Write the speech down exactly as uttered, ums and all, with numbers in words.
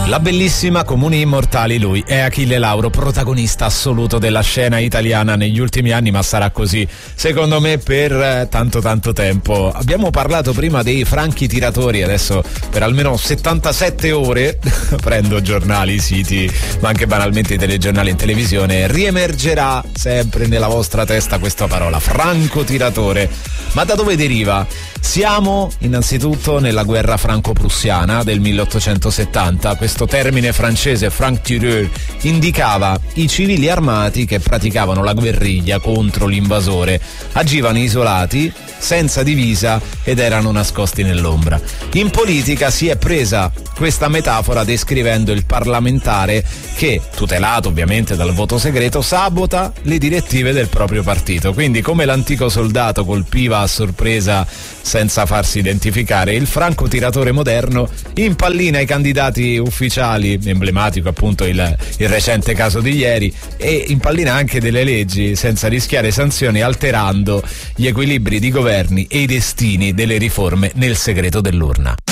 La bellissima Comuni Immortali, lui è Achille Lauro, protagonista assoluto della scena italiana negli ultimi anni, ma sarà così secondo me per tanto tanto tempo. Abbiamo parlato prima dei franchi tiratori, adesso per almeno settantasette ore prendo giornali, siti, ma anche banalmente i telegiornali in televisione, riemergerà sempre nella vostra testa questa parola, francotiratore. Ma da dove deriva? Siamo innanzitutto nella guerra franco-prussiana del milleottocentosettanta. Questo termine francese, franc-tireur, indicava i civili armati che praticavano la guerriglia contro l'invasore, agivano isolati, senza divisa ed erano nascosti nell'ombra. In politica si è presa questa metafora descrivendo il parlamentare che, tutelato ovviamente dal voto segreto, sabota le direttive del proprio partito. Quindi, come l'antico soldato colpiva a sorpresa senza farsi identificare, il francotiratore moderno impallina i candidati ufficiali, emblematico appunto il, il recente caso di ieri, e impallina anche delle leggi senza rischiare sanzioni, alterando gli equilibri di governi e i destini delle riforme nel segreto dell'urna.